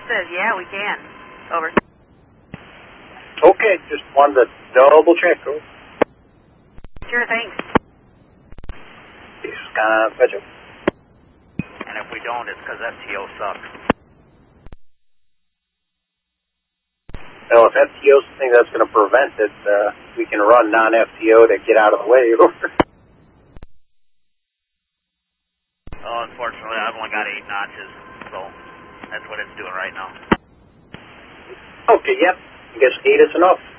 says, yeah, we can. Over. Okay, just wanted to double check. Oh. Sure, thanks. Gotcha. And if we don't, it's because FTO sucks. Well, if FTO's the thing that's going to prevent it, we can run non-FTO to get out of the way. Oh, unfortunately, I've only got 8 notches, so that's what it's doing right now. Okay, yep. I guess 8 is enough.